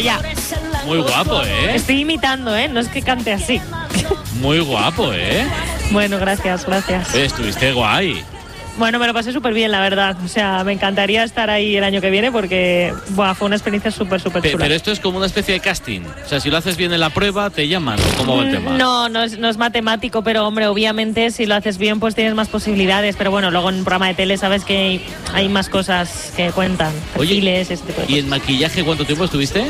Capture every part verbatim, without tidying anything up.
ya. Muy guapo, ¿eh? Estoy imitando, ¿eh? No es que cante así. Muy guapo, ¿eh? Bueno, gracias, gracias. Eh, estuviste guay. Bueno, me lo pasé súper bien, la verdad. O sea, me encantaría estar ahí el año que viene porque buah, fue una experiencia súper, súper Pe- chula. Pero esto es como una especie de casting. O sea, si lo haces bien en la prueba, te llaman. ¿O cómo va el tema? No, no es, no es matemático, pero hombre, obviamente si lo haces bien pues tienes más posibilidades. Pero bueno, luego en un programa de tele sabes que hay, hay más cosas que cuentan. Perfiles, ese tipo de ¿Y cosas. en maquillaje cuánto tiempo estuviste?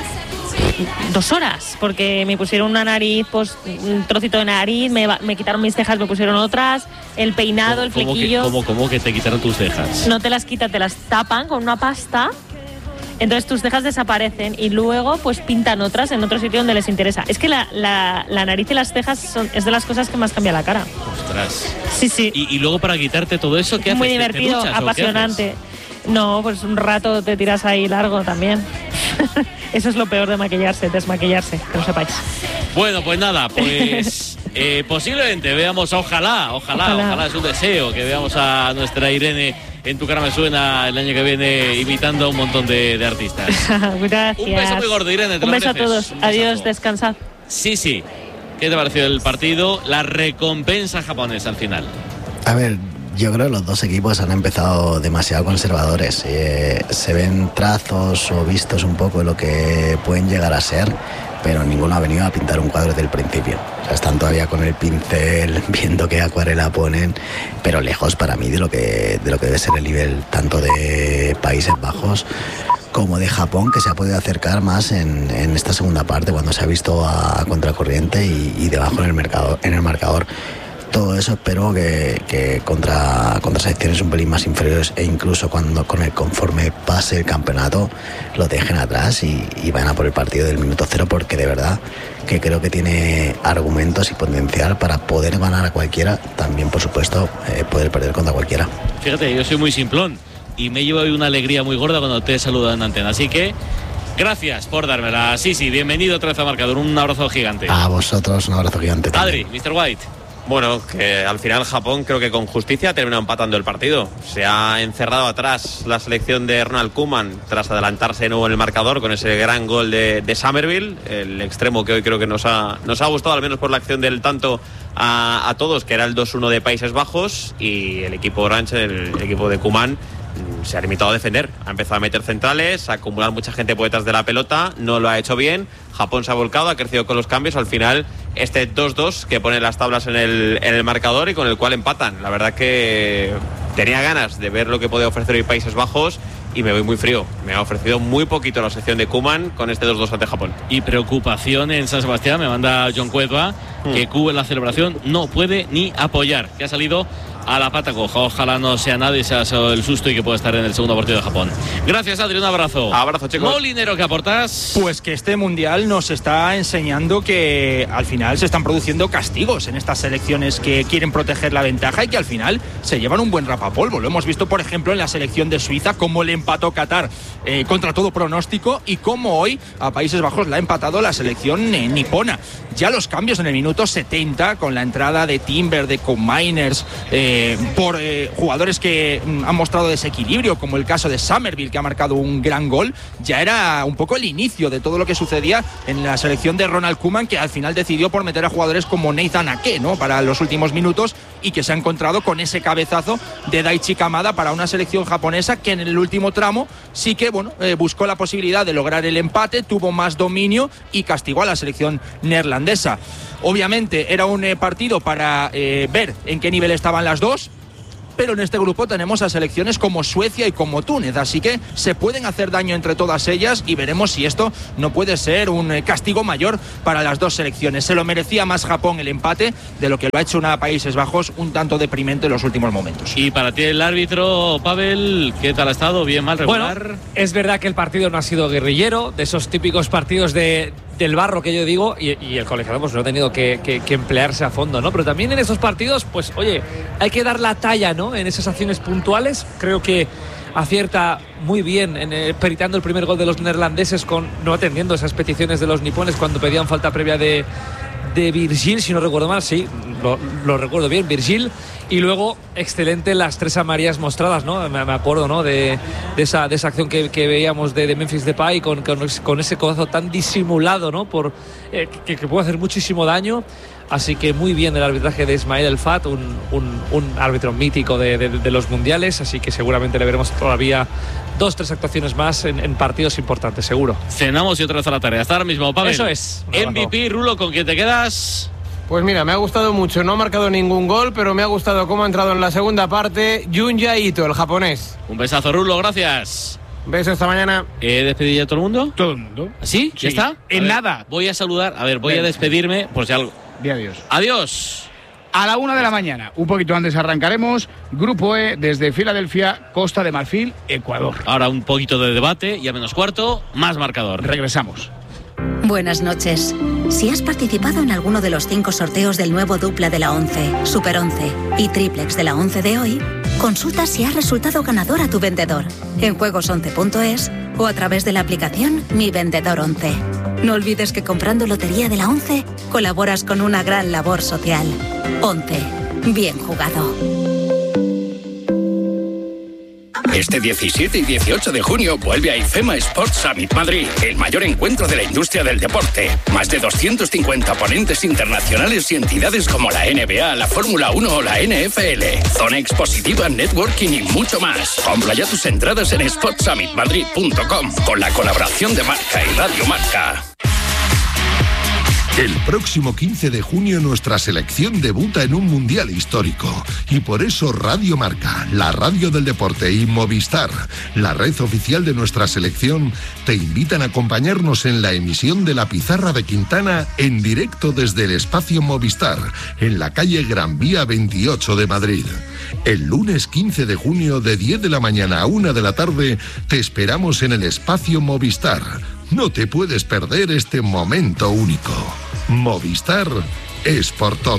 Dos horas, porque me pusieron una nariz, pues un trocito de nariz, me, va- me quitaron mis cejas, me pusieron otras, el peinado, el ¿Cómo que, flequillo. cómo, cómo que te quitaron tus cejas? No te las quitan, te las tapan con una pasta. Entonces tus cejas desaparecen y luego pues pintan otras en otro sitio donde les interesa. Es que la, la, la nariz y las cejas son, es de las cosas que más cambia la cara. Ostras. Sí, sí. Y, y luego para quitarte todo eso, ¿qué haces? Muy ¿Te- te divertido, duchas o qué apasionante. No, pues un rato te tiras ahí largo también. Eso es lo peor de maquillarse, desmaquillarse, que lo sepáis. haces? Bueno, pues nada, pues eh, posiblemente veamos, ojalá, ojalá, Ojalá. ojalá, es un deseo que veamos a nuestra Irene en Tu Cara Me Suena el año que viene imitando a un montón de, de artistas. Gracias. Un beso muy gordo, Irene, te Un lo beso a mereces. todos. Un Adiós, besazo. descansad. Sí, sí. ¿Qué te pareció el partido? La recompensa japonesa al final. A ver, yo creo que los dos equipos han empezado demasiado conservadores. Eh, se ven trazos o vistos un poco de lo que pueden llegar a ser, pero ninguno ha venido a pintar un cuadro desde el principio. O sea, están todavía con el pincel, viendo qué acuarela ponen, pero lejos para mí de lo que, de lo que debe ser el nivel tanto de Países Bajos como de Japón, que se ha podido acercar más en, en esta segunda parte, cuando se ha visto a contracorriente y, y debajo en el, mercado, en el marcador. Todo eso espero que, que contra, contra selecciones un pelín más inferiores e incluso cuando con el conforme pase el campeonato lo dejen atrás y, y vayan a por el partido del minuto cero, porque de verdad que creo que tiene argumentos y potencial para poder ganar a cualquiera, también por supuesto eh, poder perder contra cualquiera. Fíjate, yo soy muy simplón y me llevo hoy una alegría muy gorda cuando te he saludado en antena. Así que gracias por dármela. Sí, sí, bienvenido otra vez a Marcador. Un abrazo gigante. A vosotros un abrazo gigante Adri, también. mister White. Bueno, que al final Japón creo que con justicia ha terminado empatando el partido. Se ha encerrado atrás la selección de Ronald Koeman tras adelantarse de nuevo en el marcador con ese gran gol de, de Somerville, el extremo que hoy creo que nos ha, nos ha gustado, al menos por la acción del tanto a, a todos, que era el dos uno de Países Bajos, y el equipo Orange, el, el equipo de Koeman, se ha limitado a defender, ha empezado a meter centrales, a acumular mucha gente por detrás de la pelota, no lo ha hecho bien. Japón se ha volcado, ha crecido con los cambios, al final este dos dos que pone las tablas en el, en el marcador y con el cual empatan. La verdad que tenía ganas de ver lo que podía ofrecer hoy Países Bajos y me voy muy frío. Me ha ofrecido muy poquito la sección de Koeman con este dos dos ante Japón. Y preocupación en San Sebastián, me manda John Cueva, mm. que Cuba en la celebración no puede ni apoyar, que ha salido a la pata coja. Ojalá no sea nadie, sea el susto y que pueda estar en el segundo partido de Japón. Gracias, Adri, un abrazo. Abrazo, chicos. Molinero, ¿qué aportas? Pues que este mundial nos está enseñando que al final se están produciendo castigos en estas selecciones que quieren proteger la ventaja y que al final se llevan un buen rapapolvo. Lo hemos visto, por ejemplo, en la selección de Suiza, cómo le empató Qatar eh, contra todo pronóstico, y cómo hoy a Países Bajos la ha empatado la selección eh, nipona. Ya los cambios en el minuto setenta, con la entrada de Timber, de Koeman-Miners, eh, por eh, jugadores que mm, han mostrado desequilibrio, como el caso de Somerville, que ha marcado un gran gol, ya era un poco el inicio de todo lo que sucedía en la selección de Ronald Koeman, que al final decidió por meter a jugadores como Nathan Ake, ¿no?, para los últimos minutos, y que se ha encontrado con ese cabezazo de Daichi Kamada para una selección japonesa que en el último tramo sí que bueno eh, buscó la posibilidad de lograr el empate, tuvo más dominio y castigó a la selección neerlandesa. Obviamente era un eh, partido para eh, ver en qué nivel estaban las dos, pero en este grupo tenemos a selecciones como Suecia y como Túnez, así que se pueden hacer daño entre todas ellas y veremos si esto no puede ser un castigo mayor para las dos selecciones. Se lo merecía más Japón el empate de lo que lo ha hecho una Países Bajos un tanto deprimente en los últimos momentos. Y para ti el árbitro, Pavel, ¿qué tal ha estado? ¿Bien, mal, regular? Bueno, es verdad que el partido no ha sido guerrillero, de esos típicos partidos de... del barro que yo digo, y, y el colegiado pues no ha tenido que, que, que emplearse a fondo, ¿no? Pero también en esos partidos, pues oye, hay que dar la talla, ¿no? En esas acciones puntuales. Creo que acierta muy bien en el, peritando el primer gol de los neerlandeses, con no atendiendo esas peticiones de los nipones cuando pedían falta previa de de Virgil, si no recuerdo mal, sí, lo, lo recuerdo bien, Virgil. Y luego, excelente las tres amarillas mostradas, ¿no? Me, me acuerdo, ¿no? De, de, esa, de esa acción que, que veíamos de, de Memphis Depay con, con, con ese codazo tan disimulado, ¿no? Por, eh, que, que puede hacer muchísimo daño. Así que muy bien el arbitraje de Ismael El Fat, un, un, un árbitro mítico de, de, de los mundiales. Así que seguramente le veremos todavía dos, tres actuaciones más en, en partidos importantes, seguro. Cenamos y otra vez a la tarea. Hasta ahora mismo, Pavel. Eso es. M V P, Rulo, ¿con quién te quedas? Pues mira, me ha gustado mucho. No ha marcado ningún gol, pero me ha gustado cómo ha entrado en la segunda parte Junya Ito, el japonés. Un besazo, Rulo, gracias. Beso, esta mañana. ¿He despedido ya a todo el mundo? Todo el mundo. ¿Sí? ¿Ya Sí. está? En A ver, nada. Voy a saludar. A ver, voy Venga. a despedirme por si algo. Di adiós. Adiós. A la una de la mañana, un poquito antes arrancaremos. Grupo E desde Filadelfia, Costa de Marfil, Ecuador. Ahora un poquito de debate y a menos cuarto, más marcador. Regresamos. Buenas noches. Si has participado en alguno de los cinco sorteos del nuevo dupla de la once, Super once y triplex de la once de hoy, consulta si has resultado ganador a tu vendedor en juegos once punto es o a través de la aplicación Mi Vendedor once. No olvides que comprando Lotería de la once colaboras con una gran labor social. once. Bien jugado. Este diecisiete y dieciocho de junio vuelve a IFEMA Sports Summit Madrid, el mayor encuentro de la industria del deporte. Más de doscientos cincuenta ponentes internacionales y entidades como la N B A, la Fórmula uno o la N F L. Zona expositiva, networking y mucho más. Compra ya tus entradas en sports summit madrid punto com con la colaboración de Marca y Radio Marca. El próximo quince de junio nuestra selección debuta en un mundial histórico y por eso Radio Marca, la radio del deporte y Movistar, la red oficial de nuestra selección, te invitan a acompañarnos en la emisión de La Pizarra de Quintana en directo desde el espacio Movistar, en la calle Gran Vía veintiocho de Madrid. El lunes quince de junio de diez de la mañana a una de la tarde te esperamos en el espacio Movistar. No te puedes perder este momento único. Movistar es por todos.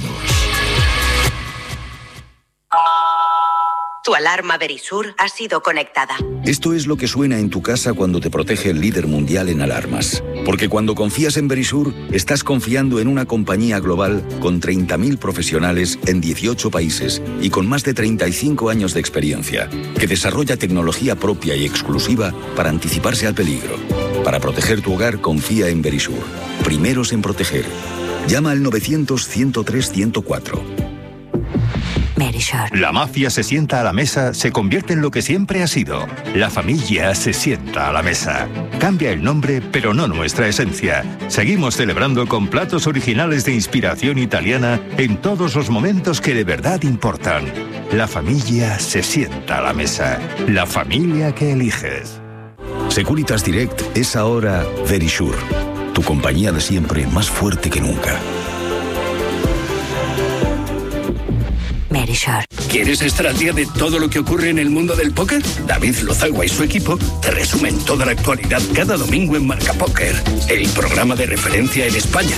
Tu alarma Verisur ha sido conectada. Esto es lo que suena en tu casa cuando te protege el líder mundial en alarmas. Porque cuando confías en Verisur, estás confiando en una compañía global con treinta mil profesionales en dieciocho países y con más de treinta y cinco años de experiencia, que desarrolla tecnología propia y exclusiva para anticiparse al peligro. Para proteger tu hogar, confía en Verisur. Primeros en proteger. Llama al novecientos, ciento tres, ciento cuatro. La mafia se sienta a la mesa, se convierte en lo que siempre ha sido. La familia se sienta a la mesa. Cambia el nombre, pero no nuestra esencia. Seguimos celebrando con platos originales de inspiración italiana en todos los momentos que de verdad importan. La familia se sienta a la mesa. La familia que eliges. Securitas Direct es ahora Verisur. Tu compañía de siempre, más fuerte que nunca. Verisur. ¿Quieres estar al día de todo lo que ocurre en el mundo del póker? David Lozagua y su equipo te resumen toda la actualidad cada domingo en Marca Póker, el programa de referencia en España.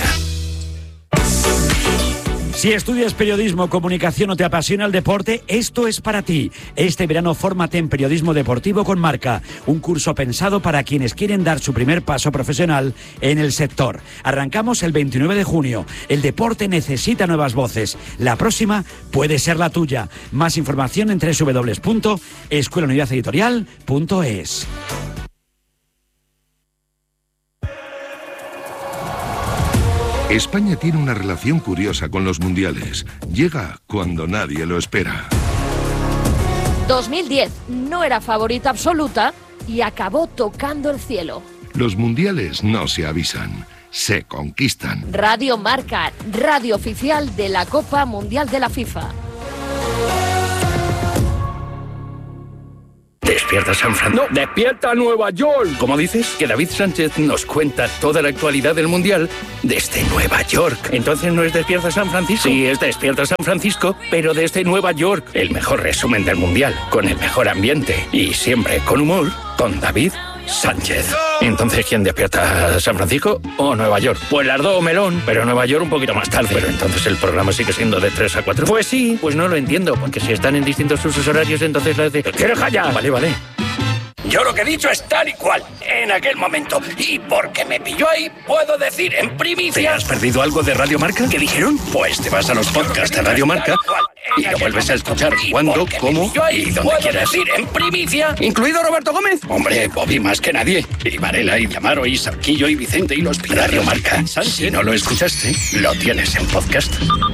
Si estudias periodismo, comunicación o te apasiona el deporte, esto es para ti. Este verano fórmate en periodismo deportivo con Marca, un curso pensado para quienes quieren dar su primer paso profesional en el sector. Arrancamos el veintinueve de junio. El deporte necesita nuevas voces. La próxima puede ser la tuya. Más información en doble u doble u doble u punto escuela unidad editorial punto es. España tiene una relación curiosa con los mundiales. Llega cuando nadie lo espera. dos mil diez no era favorita absoluta y acabó tocando el cielo. Los mundiales no se avisan, se conquistan. Radio Marca, radio oficial de la Copa Mundial de la FIFA. Despierta San Francisco. No, despierta Nueva York. ¿Cómo dices? Que David Sánchez nos cuenta toda la actualidad del Mundial desde Nueva York. Entonces no es Despierta San Francisco. Sí, es Despierta San Francisco, pero desde Nueva York. El mejor resumen del Mundial, con el mejor ambiente y siempre con humor, con David Sánchez. Entonces, ¿quién despierta? ¿San Francisco o Nueva York? Pues las dos, melón, pero Nueva York un poquito más tarde. Pero entonces el programa sigue siendo de tres a cuatro. Pues sí, pues no lo entiendo, porque si están en distintos usos horarios, entonces la de... ¿Quieres callar? Vale, vale. Yo lo que he dicho es tal y cual, en aquel momento. Y porque me pilló ahí, puedo decir en primicia... ¿Te has perdido algo de Radio Marca? ¿Qué dijeron? Pues te vas a los podcasts de Radio Marca y lo vuelves a escuchar cuando, cómo y donde quieras. Decir en primicia, incluido Roberto Gómez. Hombre, Bobby más que nadie. Y Varela, y Amaro, y Sarquillo, y Vicente, y los Pilar. Radio Marca. Si no lo escuchaste, lo tienes en podcast.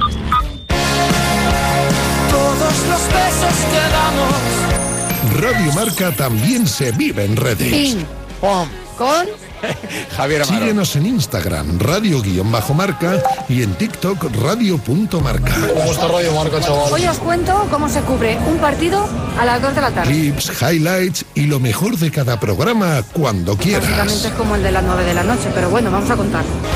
Todos los besos que damos. Radio Marca también se vive en redes. Ping, pom, con Javier Amaro. Síguenos en Instagram, radio-marca, y en TikTok, radio.marca. ¿Cómo está Radio Marca, chaval? Hoy os cuento cómo se cubre un partido a las dos de la tarde. Clips, highlights y lo mejor de cada programa cuando quieras. Básicamente es como el de las nueve de la noche, pero bueno, vamos a contarlo.